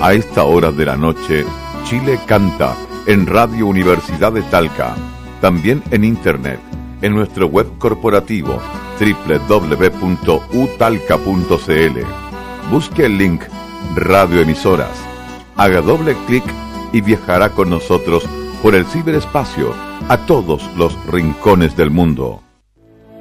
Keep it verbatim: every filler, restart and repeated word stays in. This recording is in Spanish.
A esta hora de la noche, Chile canta en Radio Universidad de Talca. También en internet, en nuestro web corporativo doble u doble u doble u punto u talca punto c l. Busque el link Radioemisoras. Haga doble clic y viajará con nosotros por el ciberespacio a todos los rincones del mundo.